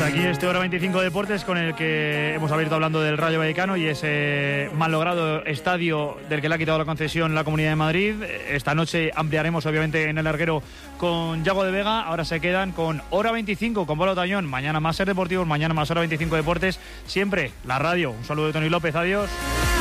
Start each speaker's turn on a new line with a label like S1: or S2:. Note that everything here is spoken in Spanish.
S1: Aquí este Hora 25 Deportes con el que hemos abierto hablando del Rayo Vallecano y ese mal logrado estadio del que le ha quitado la concesión la Comunidad de Madrid. Esta noche ampliaremos obviamente en el larguero con Yago de Vega. Ahora se quedan con Hora 25 con Pablo Tañón. Mañana más Ser Deportivos, mañana más Hora 25 Deportes. Siempre la radio. Un saludo de Tony López, adiós.